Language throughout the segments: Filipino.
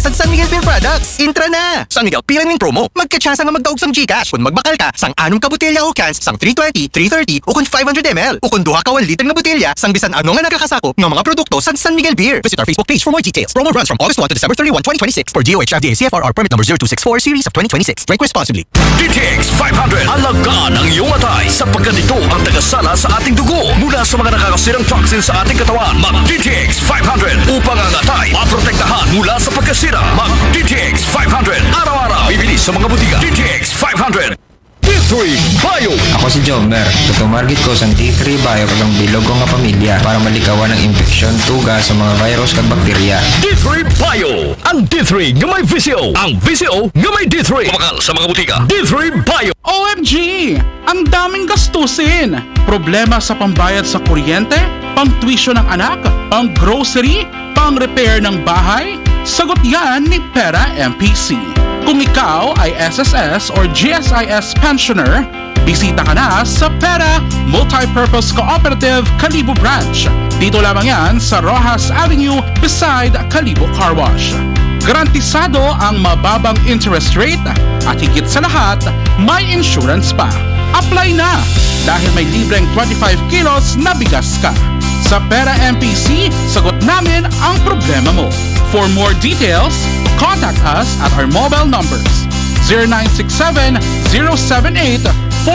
sa San Miguel Beer Products. Intra na! San Miguel Pilaming Promo. Magkatsyasa nga magdaog sang Gcash. Kung magbakal ka, sang 6 ka botelya o cans, sang 320, 330 o kung 500 ml. O kung 2 ka 1 liter na botelya, sang bisan ano nga nakakasakop ng mga produkto sa San Miguel Beer. Visit our Facebook page for more details. Promo runs from August 1 to December 31, 2026 for DOH FDA CFRR permit number 0264 series of 2026. Drink responsibly. DTX 500. Alagaan ang iyong atay sapagkat ito ang tagasala sa ating dugo mula sa mga nakakasirang toxin sa ating katawan. Mag DTX 500 upang ang atay maprotektahan mula sa pagkasira. Mag DTX 500. Araw-araw. Bibili sa mga butika. DTX 500. D3 Bio. Ako si Jomer. Tumarget ko sa D3 Bio kagang bilog ko nga pamilya para malikawan ng infeksyon, tuga sa mga virus kag bakterya. D3 Bio. Ang D3 nga may VCO. Ang VCO nga may D3. Kumakal sa mga butika. D3 Bio. OMG! Ang daming gastusin! Problema sa pambayad sa kuryente, pang-tuition ng anak, pang-grocery, pang-repair ng bahay? Sagot yan ni Pera MPC. Kung ikaw ay SSS or GSIS pensioner, bisita ka na sa Pera Multipurpose Cooperative Kalibo Branch. Dito lamang yan sa Rojas Avenue beside Kalibo Car Wash. Garantisado ang mababang interest rate at higit sa lahat, may insurance pa. Apply na dahil may libreng 25 kilos na bigas ka. Sa Pera MPC, sagot namin ang problema mo. For more details, contact us at our mobile numbers 0967-078-4783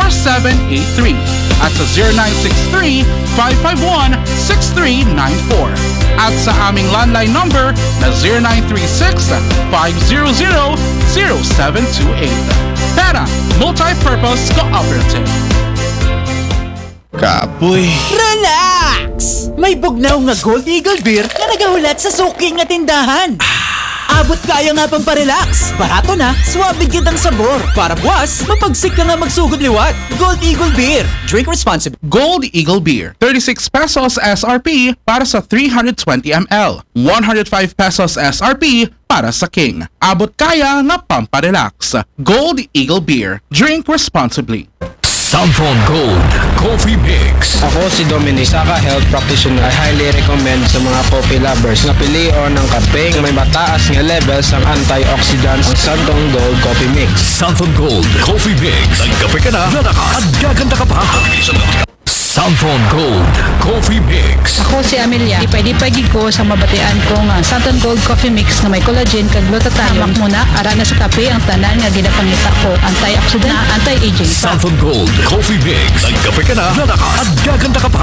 at sa 0963-551-6394 at sa aming landline number na 0936-500-0728. Pera Multipurpose Cooperative. Kapoy. Relax! May bugnaw nga Gold Eagle Beer na nagahulat sa suki nga tindahan. Abot kaya nga pang parelax. Barato na, suwabe kitang sabor. Para buwas, mapagsik ka nga magsugod liwat. Gold Eagle Beer. Drink responsibly. Gold Eagle Beer, 36 pesos SRP para sa 320 ml. 105 pesos SRP para sa King. Abot kaya nga pamparelax. Gold Eagle Beer. Drink responsibly. Southron Gold Coffee Mix. Ako si Dominic, Saka Health Practitioner. I highly recommend sa mga coffee lovers na pilion ng kape may mataas nga levels ng antioxidants ang Southron Gold Coffee Mix. Southron Gold Coffee Mix. Nagkape ka na, lalakas at gaganda ka pa. Southron Gold Coffee Mix. Ako si Amelia. Ipay-dipay ko sa mabatian ko nga Southern Gold Coffee Mix na may collagen kag glutathione. Muna ara na sa kape ang tanan nga ginapangita ko. Antioxidant na anti-aging. Southern Gold Coffee Mix. Nagkape ka na, lalakas at gaganda ka pa.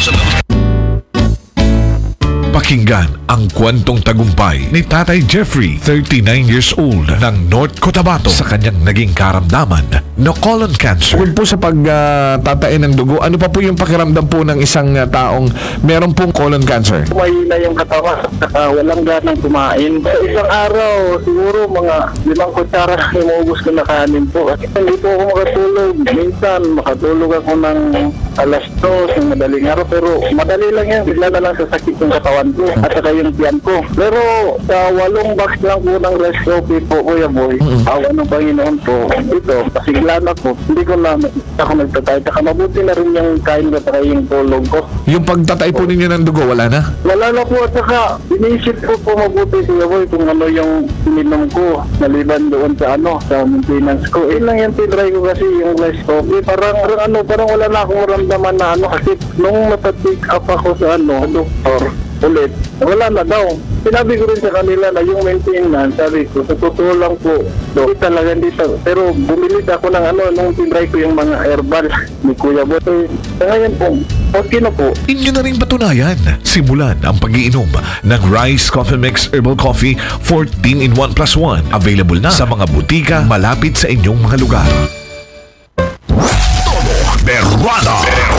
Pakinggan ang kwentong tagumpay ni Tatay Jeffrey, 39 years old, ng North Cotabato sa kanyang naging karamdaman na colon cancer. Bukod po sa pagtatain ng dugo, ano pa po yung pakiramdam po ng isang taong meron pong colon cancer? Mahina yung katawan, saka walang ganang kumain. Sa isang araw, siguro mga 5 kutsara na imuubos ko na kanin po. At hindi po ako makatulog. Minsan, makatulog ako ng alas 2 ng madaling araw. Pero madali lang yan. Bigla na lang sasakit yung katawan ko at saka yung tiyan ko. Pero sa 8 box lang po ng rice coffee po, Kuya Boy, awa ng Panginoon po, ito, pasigla na po. Hindi ko na ako nagtatay. Saka mabuti na rin yung kain ko at yung tulog ko. Yung pagtatay po ninyo ng dugo, wala na? Wala na po at saka iniisip ko po mabuti, Kuya Boy, kung ano yung ininom ko maliban doon sa sa maintenance ko. Lang yung tinry ko kasi yung rice coffee. Parang wala na akong maramdaman na kasi nung matatik up ako sa doktor, ulit, wala na daw. Sinabi ko rin sa kanila na yung maintenance, sabi ko, sa totoo lang po, talaga dito. Pero bumili ako ng nung tinry ko yung mga herbal ni Kuya Boy. Ngayon po, okay na po. Inyo na rin patunayan. Simulan ang pag-iinom ng Rice Coffee Mix Herbal Coffee 14-in-1+1. Available na sa mga butika malapit sa inyong mga lugar. Berrada.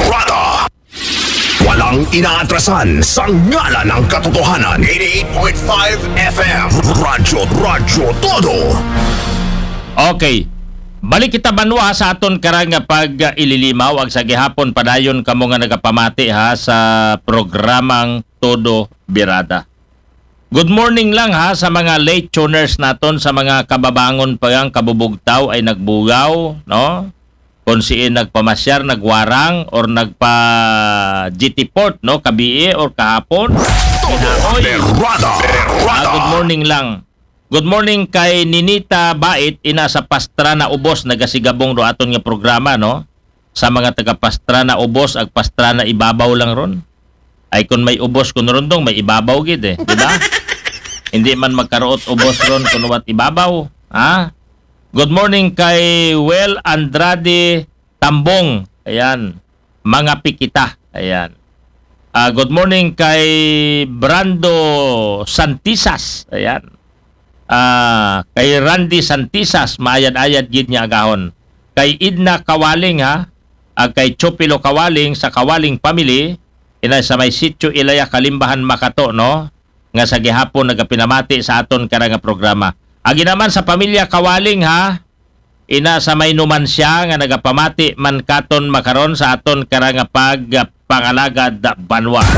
Walang inaatrasan sa ngalan ng katotohanan. 88.5 FM. Radyo Todo. Okay. Balik kita banwa sa aton karang nga pag ililimaw ag sa gihapon padayon kamo nga nagapamati ha sa programang Todo Birada. Good morning lang ha sa mga late tuners naton, sa mga kababangon pa yang kabubugtaw ay nagbugaw, no? Kung siin nagpamasyar, nagwarang, or nagpa-GT Port, no? Kabii or kahapon. Berrada. Good morning lang. Good morning kay Ninita Bait, ina sa Pastrana Ubos, nagasigabong do aton nga programa, no? Sa mga taga Pastrana Ubos, ag Pastrana Ibabaw lang ron. Ay kung may ubos kun rondong, may ibabaw gid eh, di ba? Hindi man magkaroot ubos ron kun wat ibabaw, ha? Good morning kay Well Andrade Tambong. Ayan, mga pikita. Ayan. Good morning kay Brando Santisas. Ayan. Kay Randy Santisas, maayad-ayad gid niya agahon. Kay Idna Kawaling ha, kay Chopilo Kawaling sa Kawaling Family, ina sa may sitio Ilaya Kalimbahan Makato, no? Nga sa gihapon nagapinamati sa aton karang programa. Agi naman sa pamilya Kawaling ha, ina sa may numansya nga nagapamati man katon makaron sa aton karang pangalaga da Banwa.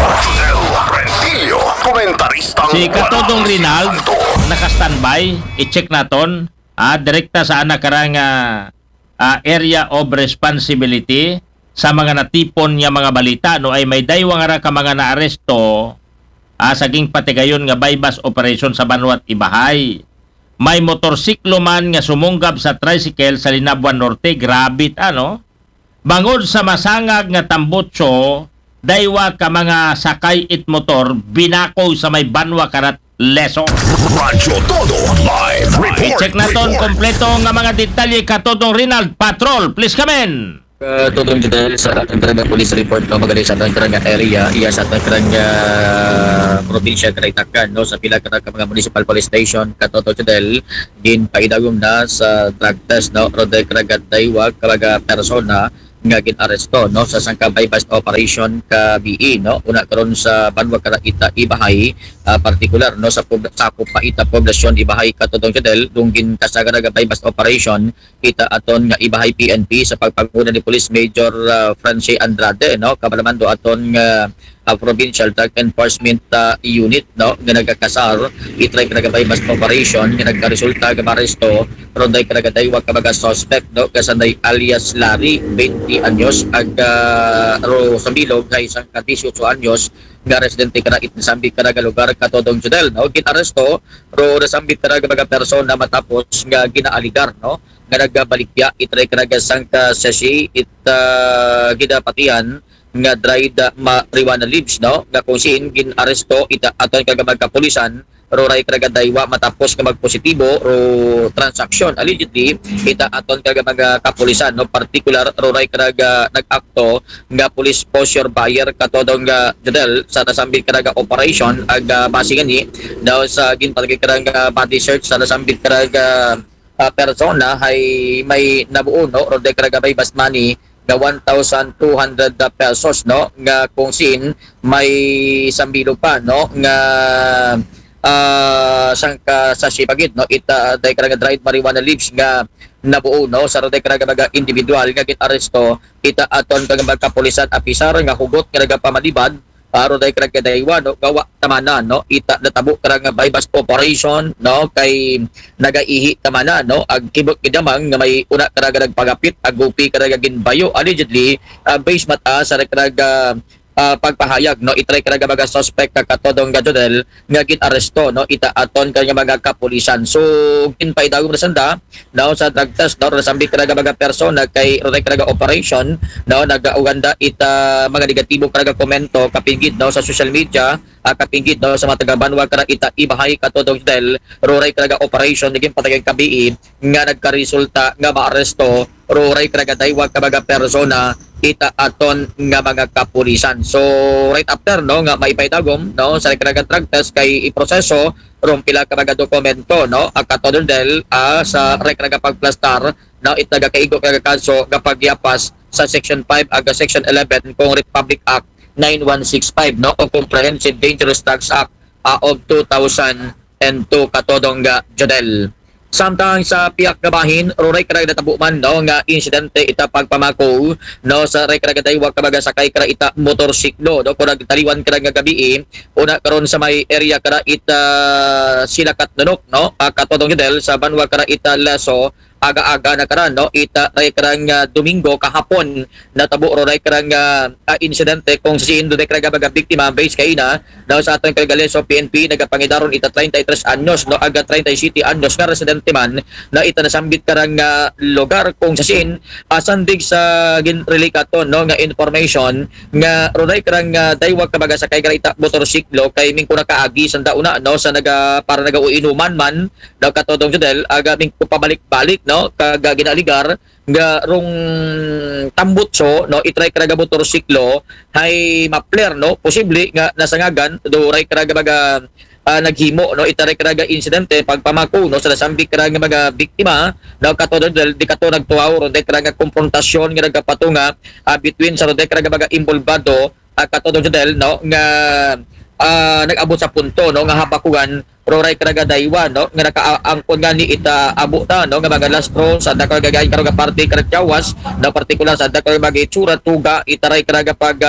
Si Katodong Rinald naka-standby, i-check naton, direkta sa anak karang area of responsibility sa mga natipon nga mga balita, no, ay may daywang ara ka mga naaresto saging patigayon nga bypass operation sa Banwat Ibahay. May motorsiklo man nga sumunggab sa tricycle sa Linabuan Norte, grabe ano. Bangod sa masangag nga tambutso, daywa ka mga sakay it motor binako sa may Banwa Karat Leso. Radyo Todo Live Report. I-check naton kompleto nga mga detalye Katodong Rinald. Patrol, please come in. Tutong detail sa ating karang police report no magaling sa ating karang area iya sa ating karang probinsya Karaytakan no sa pila karang mga municipal police station katotong detail din paidagom na sa drug test no roday karang daywag karang persona nga ginaresto no sa sangka bypass operation ka BE no una karon sa Banwa Karaita Ibahay particular no sa sakop paita poblasyon Ibahay katodong Fidel dungin kasagaraga bypass operation kita aton nga Ibahay PNP sa pagpanguna ni Police Major Francie Andrade no kabalaman do aton nga Provincial Drug Enforcement Unit no nga nagakasar itry ka bypass operation nga nagkaresulta nga maresto ronday ka daywag ka mga suspect no kasanay alias Larry 20 anyos ag Rosambilog kay isang 18 anyos nga residente kada itnasambi kada lugar katodong Judel no ginaresto ro nasambit kada mga persona matapos nga ginaaligar no nga nagabalikya itry kada sangka sashi gidapatian nga dried marijuana leaves no nga kung siin ginaresto ita aton kaga magkapulisan ro ray kada daywa matapos nga magpositibo ro transaction allegedly ita aton kaga magkapulisan no particular ro ray kada nagakto nga police posture buyer katodong nga judel sa nasambit kada operation ag basingan ni daw sa ginpatagay kada body search sa nasambit kada persona ay may nabuo no ro day kada bypass money nga 1,200 pesos no nga kung sin may sambilo pa no nga sangka sa sipagid no ita day karang dried marijuana leaves nga nabuo no sa day karang mga individual nga ginaresto ita aton kag magkapulisan apisar nga hugot nga pamalibad para day karang kadaywa no gawa tamana no ita natabo karang bypass operation no kay nagaihi tamana no ag kibot gidamang nga may una karang nagpagapit ag gupi karang ginbayo allegedly based mata sa karang pagpahayag no itry karang mga suspect katodong gadodel nga ginaresto no ita aton kanya mga kapulisan so ginpaidagom na sanda no sa drug test no nasambit karang mga persona kay roday karang operation no nagauganda ita mga negatibo karang komento kapingid no sa social media kapingid no sa mga taga Banwa karang ita Ibahay katodong del roray karang operation naging patagay kabii nga nagkaresulta nga maaresto roray karang daywag ka mga persona ita aton nga mga kapulisan. So right after no nga maipaidagom no sa karang drug test kay iproseso ron pila ka mga dokumento no katodong del sa karang pagplastar no itaga kaigo karang kaso kapag yapas sa section 5 aga section 11 kung Republic Act 9165 no o Comprehensive Dangerous Drugs Act of 2002 katodong Jodel. Samtang sa piyak nga bahin roray karag natabo man no nga insidente ita pagpamako no sa ray karag daywag kabaga sakay kara ita motorsiklo no kun nagtaliwan karag nga gabi una karon sa may area kara ita Silakat Nunok no katodong Jodel sa Banwa kara ita Leso aga-aga na karan no ita ray karang Domingo kahapon natabo ray karang insidente kung sa sindo day karang baga biktima base kay na daw sa atong Cagaleso PNP nagapangidaron ita 33 anyos no aga 37 anyos nga residente man na ita nasambit karang lugar kung sa sin sandig sa ginrelikaton no nga information nga ray karang daywag kabaga sa kay ita motorsiklo kay ming kuna kaagi sanda una no sa para nagauinuman man daw katodong judel aga ming pabalik-balik no kaga ginaligar nga rong tambutso no itry karaga motorsiklo hay mapler no posible nga nasangagan do ray karaga baga naghimo no itry karaga insidente pagpamako no sa nasambik karaga mga biktima no katodong di kato nagtuaw ron day karaga konfrontasyon nga nagapatunga between sa ron day karaga baga involvado katodong judel no nga nag-abot sa punto no nga habakugan roray karaga daywa no nga nakaangkon nga ni ita abo ta no nga mga lastro sa dako gagay karon nga parte karatyawas na partikular sa dako mga itsura tuga itaray karaga pag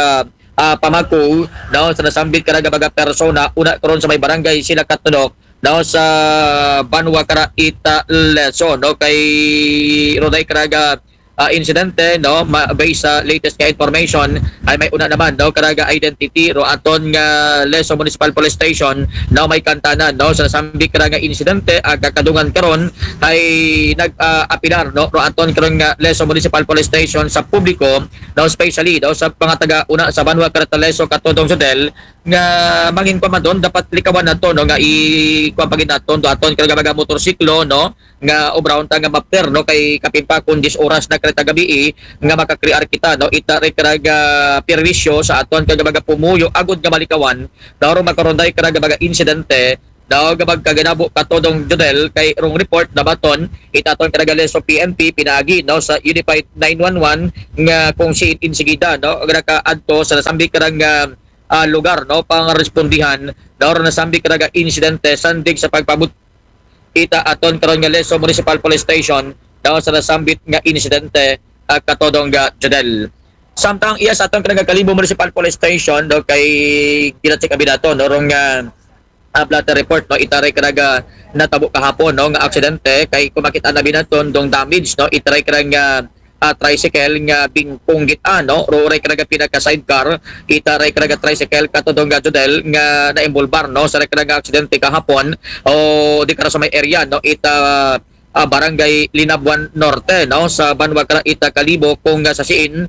pamako no sa nasambit karaga mga persona una karon sa may barangay sila katulok no sa Banwa kara ita leso no kay roray karaga insidente no based sa latest nga information ay may una naman no karaga identity ro aton nga Leso Municipal Police Station no may kantanan no sa nasambik karaga insidente kadungan karon ay nag-apilar no ro aton karon nga Leso Municipal Police Station sa publiko no especially no sa mga taga una sa Banwa Karata Leso katodong Sudel nga mangin pa man doon dapat likawan nato no nga ikuan naton do aton karaga mga motorsiklo no nga obrawon ta nga mapter no kay kapimpa kun 10 oras na kareta gabi nga makakrear kita no ita ray karaga perwisyo sa aton kag mga pumuyo agud nga malikawan daw makaronday karaga mga insidente daw gabag kaganabo katodong judel kay rong report na baton itaton karaga Leso PNP pinagi no sa Unified 911 nga kung si insigida no aga adto sa nasambik karaga lugar no pang respondihan daw nasambik karaga insidente sandig sa pagpabut kita aton karon nga Leso Municipal Police Station daw sa nasambit nga insidente katodong nga judel. Samtang iya sa aton kanang Kalibo Municipal Police Station do kay ginacheck abinato no rong blatter report no itaray karaga natabo kahapon no nga aksidente kay kumakita na binaton dong damage no itaray karaga tricycle nga bingkong gita no roray karaga pinaka sidecar itaray karaga tricycle katodong nga judel nga naimbolbar no sa karaga aksidente kahapon o di kara sa may area no ita barangay Linabuan Norte no sa Banwa Kara ita Kalibo kung sa siin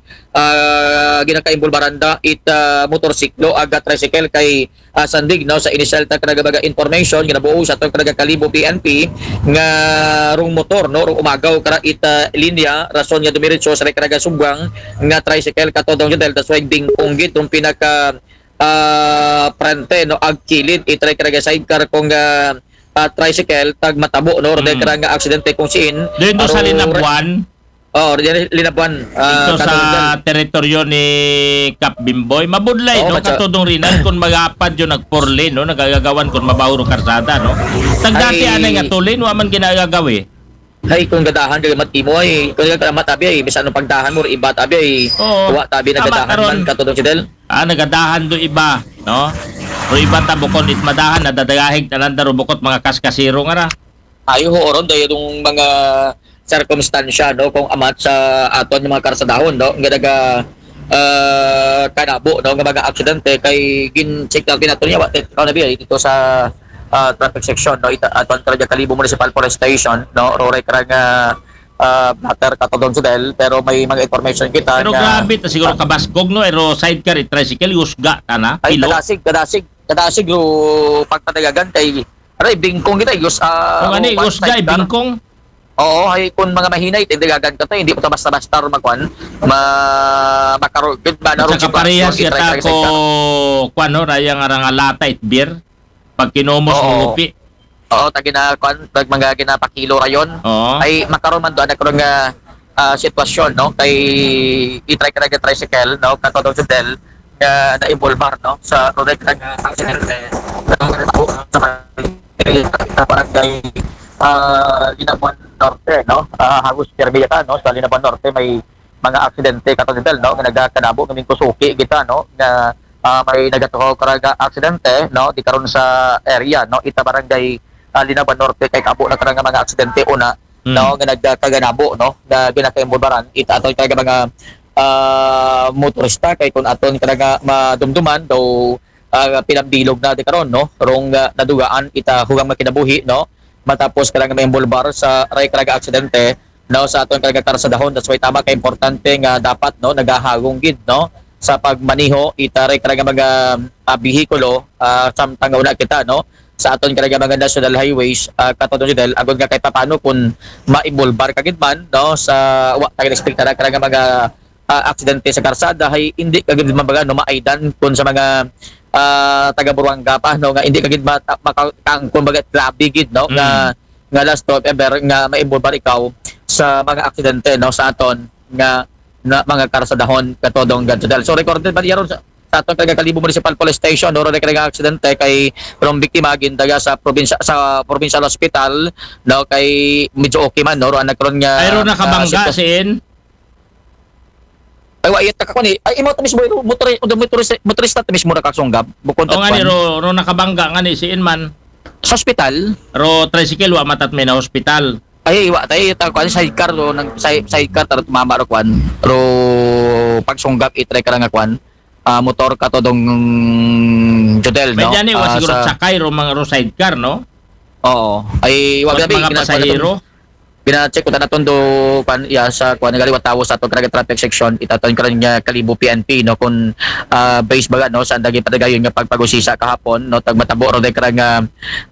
ginakaimbulbaranda ita motorsiklo aga tricycle kay sandig no sa initial ta kanaga information ginabuo sa tong kanaga Kalibo PNP nga rong motor no rong umagaw kara ita linya rason nga dumiretso sa kanaga Subwang nga tricycle katodong judel tas way bingkong rong pinaka prente no agkilid ita kanaga sidecar kung tricycle tag matabo no orde karanga aksidente kung siin dito sa Linabuan Linabuan dito sa teritoryo ni Cap Bimboy mabudlay no katudong rinan kung magapad yung nag-4 lane no nagagagawan kung mabawro karsada no tagdati anay nga tulin wa man ginagagawi hay kung gadahan kay matimo ay kung matabi ay bisan no pagdahan mo iba tabi ay tuwa tabi nagadahan man katudong sidel nagadahan do iba no o iba ta bukod it madahan nadadagahig talanda ro bukod mga kaskasiro nga ra ayo horon dayo yung mga circumstansya no kung amat sa aton yung mga karsadahon no nga daga kanabo no nga mga aksidente kay gin-check na nato niya nabi dito sa traffic section no ita aton karaga Kalibo Municipal Police Station no roray karanga blatter katodong Sudel pero may mga information kita pero grabe ta siguro kabasgog no ero sidecar tricycle usga tana pilo kadasig yung pagpatagagan kay aray bingkong kita kung ani usga bingkong oo ay kung mga mahinay tindigagan ka to hindi mo ta basta-basta magkuan makarugid ba na sa kaparehas yata ko kuan no raya nga nga lata it beer pag kinomos mo upi tagina kuan pag mga ginapakilo rayon ay makaron man do ana karon nga sitwasyon no kay itry ka tricycle no katodong Sudel nga na-involvar no sa road nga aksidente sa barangay Linabuan Norte no Hagos Permiyata no sa Linabuan Norte may mga aksidente katodong Sudel no nga nagkanabo kaming kusuki kita no nga may nagatuho karaga aksidente no di karon sa area no ita barangay Linabuan Norte kay kabo na karang mga aksidente una no nga nagkaganabo no nga ginakaimbolbaran ita aton kay mga motorista kay kun aton kada madumduman daw pinambilog na di karon no rong nadugaan ita hugang makinabuhi no matapos kada may imbolbar sa karaga aksidente no sa aton karaga karsadahon. That's why tama kay importante nga dapat no nagahagong gid no sa pagmaniho ita karaga mga bihikulo samtang una kita no sa aton karaga mga national highways katong didel agud nga kay paano kun maimbolbar kagid man no sa wa tayo expect na karaga mga aksidente sa karsada hay hindi kagid mabaga no maaidan kun sa mga taga Buruanga pa no nga hindi kagid makang kumbaga grabe gid no nga last stop ever nga maimbolbar ikaw sa mga aksidente no sa aton nga na mga karsadahon katodong gadjadal. So recorded ba yaron sa aton kay Kalibo Municipal Police Station no kay aksidente kay from biktima gindaga sa provincial hospital no kay medyo okay man no ro nagkaron nga ayro nakabangga siin. Ay wait ka ko ni ay imo to mismo motorista to mismo nakasunggab bukod o nga ni ro nakabangga nga ni siin man sa hospital ro tricycle wa matat may na hospital. Ay iwa tayo kuan sidecar ro nang sidecar tar tumama ro kuan ro pagsunggab itry ka nga kuan motor ka to dong jodel no. Medyan ni wa siguro sakay ro mga ro sidecar no. Oo ay wag na mga pasahero. Bina-check ko na do kuan ya sa kuan galiwat tawo sa aton traffic section itaton karon nga Kalibo PNP no kun base baga no sa andagi padagayon nga pagpagusisa kahapon no tag matabo ro day nga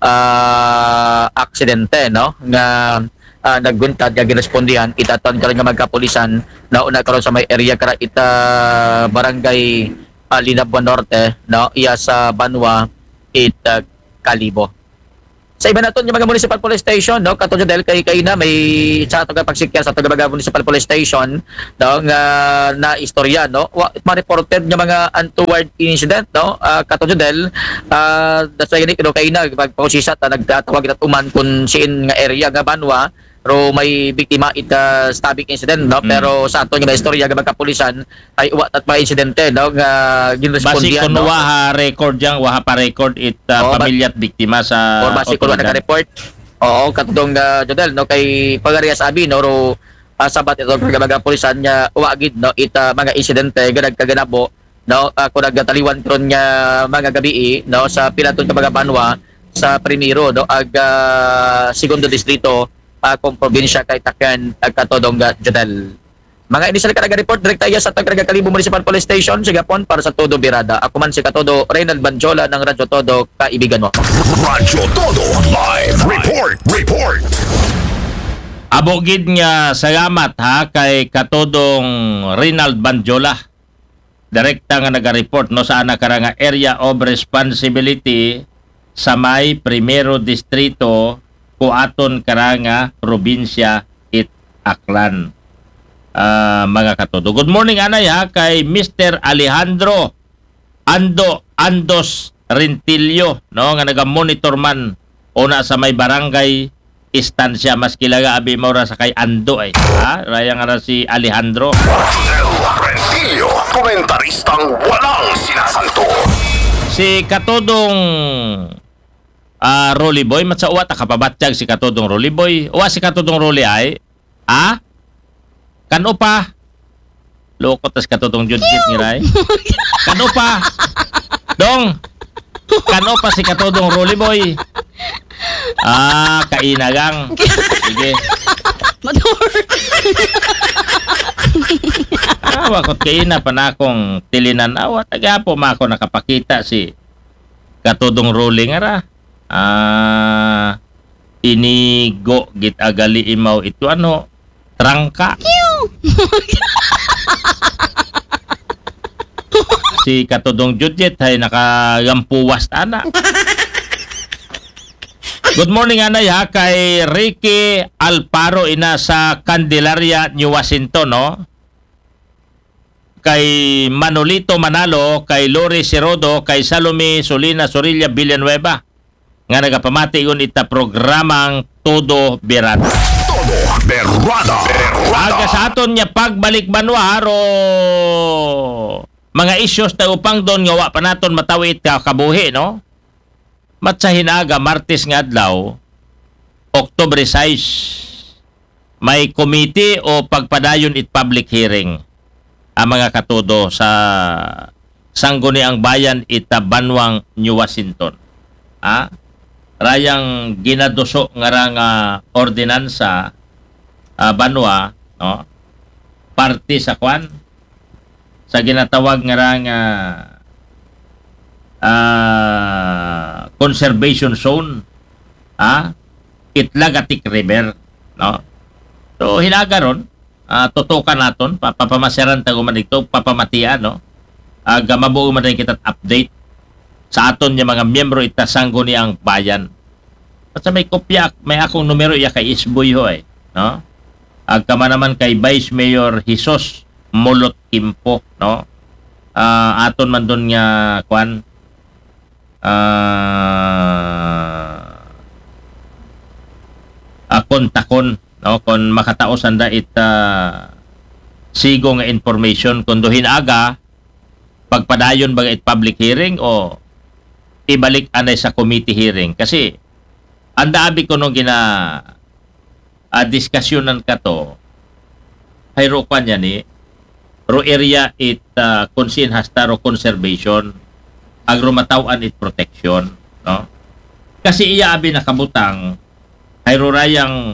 aksidente no nga nagguntad nga girespondihan itaton karon nga magkapulisan na una karon sa may area kara ita barangay Linabuan Norte no iya sa Banwa Kalibo. Sa iba naton yung mga municipal police station no katong dahil kay na may sa atong pagsikya sa atong mga municipal police station no nga na istorya no ma-reported nga mga untoward incident no katong dahil that's why kay na pagpausisa ta nagtatawag at uman kun siin nga area nga Banwa ro may biktima ita stabbing incident no pero sa aton nga istorya nga magkapulisan ay uwa at mga insidente no nga ginrespondihan no wa record yang wa pa record pamilya at biktima sa base ko naka-report katong jodel no kay pagarias abi no ro sabat ito nga magkapulisan nya uwa gid no ita mga insidente nga nagkaganabo no ako nagtaliwan karon nga mga gabi no sa pilaton ka mga Banwa sa Primero no segundo distrito kung probinsya kay Takan katodong jodel. Mga initial ka report direct tayo sa Taga Kalibo Municipal Police Station sa Gapon para sa Todo Birada. Ako man si Katodo Reynald Banjola ng Radyo Todo kaibigan mo. Radyo Todo live report. Abogid nga salamat ha kay Katodong Reynald Banjola. Direkta nga naga-report no sa ana nga area of responsibility sa may Primero Distrito kuaton karanga probinsya Aklan. Mga katodo. Good morning anay ha kay Mr. Alejandro Andos Rentilio no nga naga-monitor man una sa may barangay istansya mas kilaga abi maura sa kay Ando ay ha raya nga si Alejandro Rentilio, komentaristang walang sinasanto. Si Katodong Rolly Boy, matsawa ta kapabatyag si Katodong Rolly Boy. Uwa si Katodong Rolly ay, kano pa? Loko tas Katodong Judgit ngiray. Kano pa? Dong, kano pa si Katodong Rolly Boy? Kainagang. Sige. Matur. Wakot kaina pa na akong tilinan. Tagapo ma ako nakapakita si Katodong Rolly nga ra. Inigo git agali imaw ito trangka. Si Katodong Judget ay nakagampuwas ana. Good morning anay ha kay Ricky Alparo ina sa Candelaria, New Washington no. Kay Manolito Manalo, kay Lori Sirodo, kay Salome Solina Sorilla Villanueva nga nagapamati yun ita programang Todo Birada. Todo Birada. Aga sa aton niya pagbalik Banwa ro mga issues na upang doon nga wa pa naton matawid ka kabuhi no. Matsahin aga Martes nga adlaw Oktubre 6 may committee o pagpadayon it public hearing ang mga katudo sa Sangguniang Bayan ita Banwang New Washington. Rayang ginaduso nga ordinansa Banwa, no? Parte sa kwan sa ginatawag nga conservation zone Itlagatik River, no? So hinagaron tutukan naton papamasyaran tago man dito papamatian, no? Mabuo man kita update sa aton yung mga miyembro ita Sangguniang Bayan. At sa may kopya may akong numero iya kay Isboy ho no? Agkama naman kay Vice Mayor Jesus Molot Kimpo, no? Aton man doon nga kwan kontakon, no? Kung makataosan da sigo nga information kung duhin aga pagpadayon ba it public hearing o ibalik anay sa committee hearing. Kasi ang daabi ko nung diskasyonan ka to hayro kwan yan ro area it consin hastaro conservation agromatawan it protection, no? Kasi iya abi nakabutang hayro rayang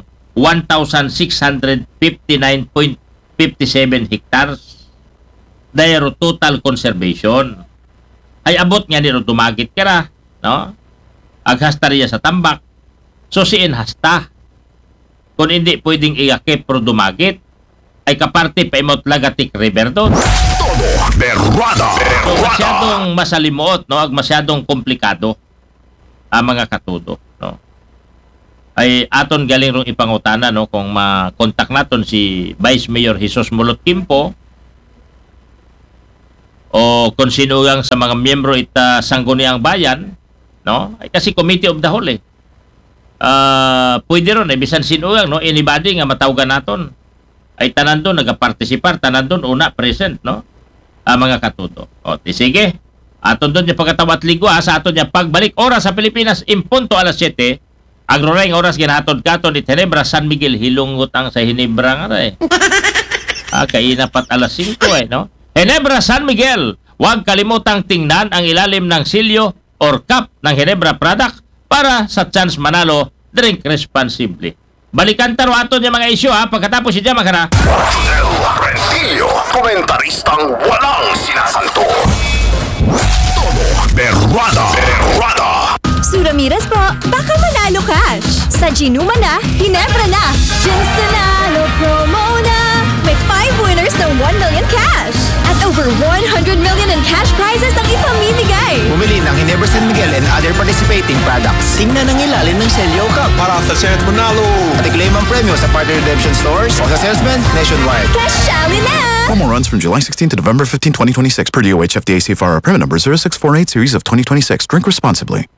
1,659.57 hectares dahil total conservation ay abot nga niro dumagit kara, no? Aghastariya sa tambak. So siin hasta. Kung hindi pwedeng iakip pero dumagit ay kaparte pa imot Lagatik River doon. Todo Berwada. So, masyadong masalimuot, no? Masyadong komplikado ang mga katudo, no? Ay aton galing rong ipangutana, no? Kung makontak naton si Vice Mayor Jesus Molot Kimpo o kung sinugang sa mga miyembro ita Sangguniang Bayan, no? Ay kasi committee of the whole pwede ron bisan sinugang, no? Anybody nga matawagan naton ay tanan doon nagapartisipar, tanan doon una present, no? Mga katudo. O sige, aton doon yung pagkatawat ligwa sa aton yung pagbalik oras sa Pilipinas impunto alas 7 agroreng oras ginahatod katon it Ginebra San Miguel hilungot ang sa Ginebra nga kainapat alas 5 no? Ginebra San Miguel, huwag kalimutang tingnan ang ilalim ng silyo or cup ng Ginebra product para sa chance manalo. Drink responsibly. Balikan taro aton yung mga isyu pagkatapos siya makana. El Rentillo, komentaristang walang sinasanto. Todo Berwada. Suramiras po, baka manalo cash. Sa Ginuma na, Ginebra na. Gins Nanalo promo na. May 5 winners ng 1 million cash. At over 100 million in cash prizes ang ipamimigay. Bumili ng Ginebra San Miguel and other participating products. Tingnan ang ilalim ng Celio Cup para sa chance manalo. At i-claim ang premyo sa partner redemption stores o sa salesman nationwide. Cashali na! Promo runs from July 16 to November 15, 2026 per DOH FDA CFR permit number 0648 series of 2026. Drink responsibly.